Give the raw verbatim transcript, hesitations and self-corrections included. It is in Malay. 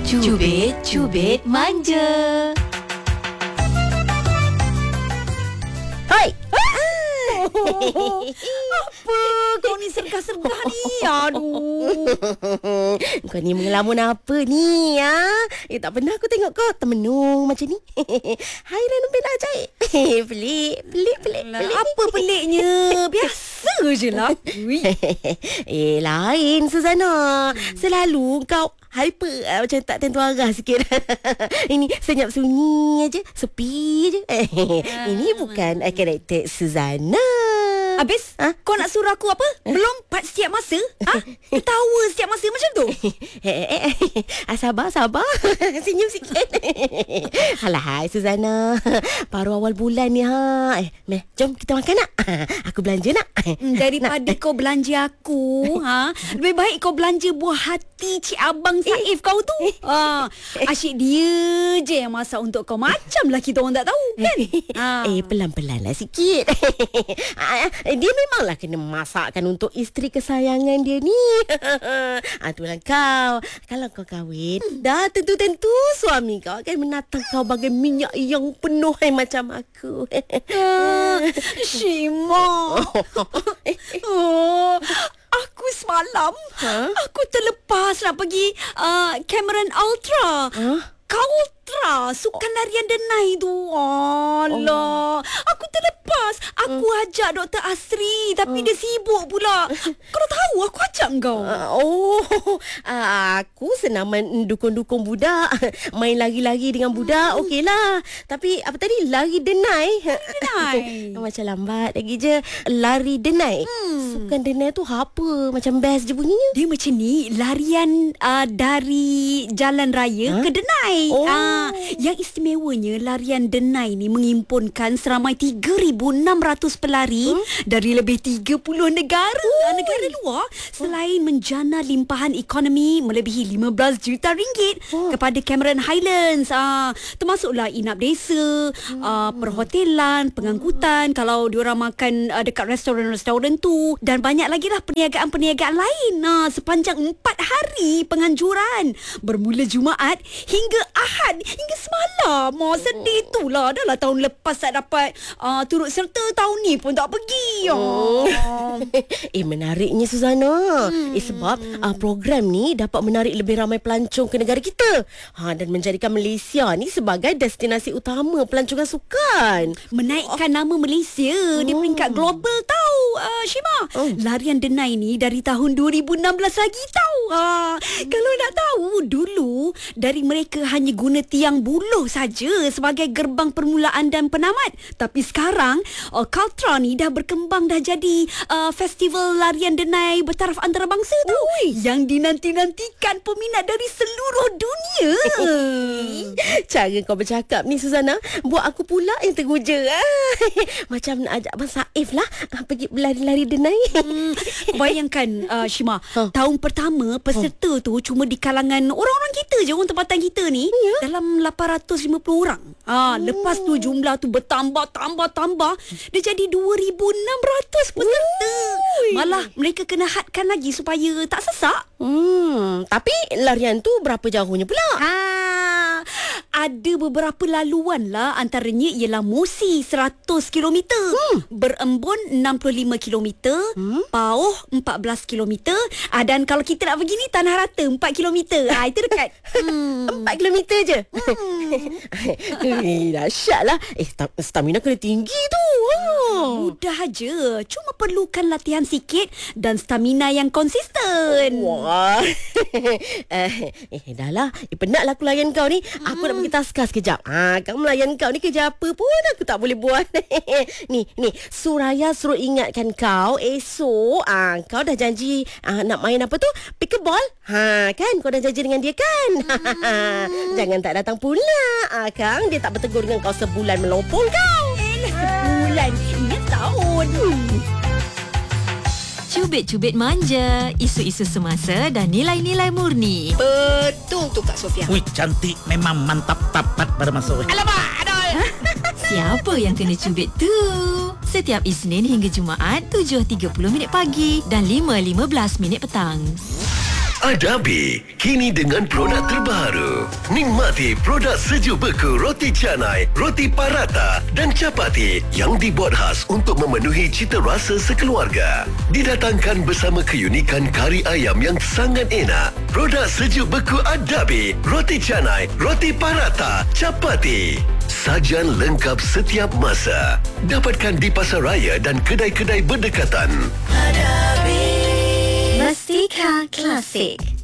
Cubit-cubit manja. Hai. Apa kau ni sergah-sergah ni? Aduh. Kau ni mengelamun apa ni ya? Eh tak pernah aku tengok kau termenung macam ni. Hai Ranu bin ajaib. Pelik, pelik, pelik, pelik. Apa peliknya? Biasa je lah. Eh lain Suzana. Selalu kau hyper uh, macam tak tentu arah sikit. Ini senyap sunyi aje, sepi je. Ini bukan uh, karakter Suzana. Habis? Ha? Kau nak suruh aku apa? Belum part setiap masa? Ha? Ketawa setiap masa macam tu? Eh, eh, eh. Ah, sabar, sabar. Senyum sikit. Alah, hai Suzana. Baru awal bulan ni ha. Eh, meh, jom kita makan nak? Aku belanja nak? Daripada nak. Kau belanja aku, ha? Lebih baik kau belanja buah hati Cik Abang Saif kau tu. Ha, asyik dia je yang masak untuk kau. Macamlah kita orang tak tahu, kan? Ha. Eh, pelan-pelan lah sikit. Dia memanglah kena masakkan untuk isteri kesayangan dia ni. Ah, itulah kau. Kalau kau kahwin, dah tentu-tentu suami kau akan menatang kau bagai minyak yang penuh eh, macam aku. uh, Shima. Oh, aku semalam huh? aku terlepas nak pergi uh, Cameron Ultra. Huh? Kau Ultra sukan larian denai tu. Alah, oh. Aku terlepas. Aku hmm. ajak Doktor Asri, tapi hmm. dia sibuk pula. Kau dah tahu aku ajak kau. Uh, oh, uh, aku senaman dukung-dukung budak. Main lari-lari dengan budak, hmm. okeylah. Tapi apa tadi? Lari denai. Lari denai. Macam lambat lagi je. Lari denai. Hmm. Sukan denai tu apa? Macam best je bunyinya. Dia macam ni, larian uh, dari jalan raya huh? ke denai. Oh. Ah, yang istimewanya larian denai ni mengimpunkan seramai tiga ribu enam ratus pelari hmm? dari lebih tiga puluh negara. Oh. Negara luar. Selain menjana limpahan ekonomi melebihi lima belas juta ringgit oh. kepada Cameron Highlands. Ah, termasuklah inap desa, hmm. ah, perhotelan, pengangkutan, kalau diorang makan ah, dekat restoran-restoran tu, dan banyak lagi lah perniagaan-perniagaan lain. Ah, sepanjang empat hari penganjuran bermula Jumaat hingga Ahad hingga semalam. Oh, sedih tu lah. Dah lah tahun lepas tak dapat uh, turut serta, tahun ni pun tak pergi. Oh. Eh, menariknya Suzana. Hmm. Eh, sebab uh, program ni dapat menarik lebih ramai pelancong ke negara kita. Ha, dan menjadikan Malaysia ni sebagai destinasi utama pelancongan sukan. Menaikkan oh. nama Malaysia oh. di peringkat global tau, uh, Shima. Oh. Larian denai ni dari tahun dua ribu enam belas lagi tau. Ha, hmm. Kalau nak tahu, dulu dari mereka hanya guna tiang buluh saja sebagai gerbang permulaan dan penamat. Tapi sekarang uh, Kaltra ni dah berkembang, dah jadi uh, festival larian denai bertaraf antarabangsa tu. Ui. Yang dinanti-nantikan peminat dari seluruh dunia. Cara kau bercakap ni Suzana buat aku pula yang terguja. Macam nak ajak Abang Saif lah pergi berlari-lari denai. Hmm, bayangkan uh, Shima, huh? tahun pertama peserta huh? tu cuma di kalangan orang-orang kita je, orang tempatan kita ni, ya? Dalam lapan ratus lima puluh orang. Ha, oh. Lepas tu jumlah tu bertambah, tambah, tambah. Dia jadi dua ribu enam ratus peserta. Ui. Malah mereka kena hadkan lagi supaya tak sesak. Hmm, tapi larian tu berapa jauhnya pula? Ha, ada beberapa laluan lah. Antaranya ialah Musi seratus kilometer, hmm. Berembun enam puluh lima kilometer, hmm. Pauh empat belas kilometer, ah, dan kalau kita nak pergi ni Tanah Rata empat kilometer. Ah, itu dekat. hmm. empat kilometer je. Hmm. Eh, dahsyat lah. Eh, stamina kena tinggi tu. Oh. Mudah je. Cuma perlukan latihan sikit dan stamina yang konsisten. Wah. eh, eh, dah lah. Eh, penat lah aku layan kau ni. Hmm. Aku nak pergi Taskar sekejap. Ha, kamu layan kau ni kerja apa pun aku tak boleh buat. Ni, ni. Suraya suruh ingatkan kau. Esok, ah, kau dah janji ah, nak main apa tu? Pickleball. Ha, kan? Kau dah janji dengan dia kan? Hmm. Jangan tak datang pula. Ah, Kang, dia tak bertegur dengan kau sebulan melopong kau. Eh, sebulan. Ingat tahun. Hmm. Cubit-cubit manja, isu-isu semasa dan nilai-nilai murni. Betul tu Kak Sofia. Wih, cantik, memang mantap tapat pada masuk. Alamak, aduh. Siapa yang kena cubit tu? Setiap Isnin hingga Jumaat tujuh tiga puluh minit pagi dan lima lima belas minit petang. Adabi, kini dengan produk terbaru. Nikmati produk sejuk beku roti canai, roti paratha dan capati yang dibuat khas untuk memenuhi cita rasa sekeluarga. Didatangkan bersama keunikan kari ayam yang sangat enak. Produk sejuk beku Adabi, roti canai, roti paratha, capati. Sajian lengkap setiap masa. Dapatkan di pasaraya dan kedai-kedai berdekatan. Mustika Klasik.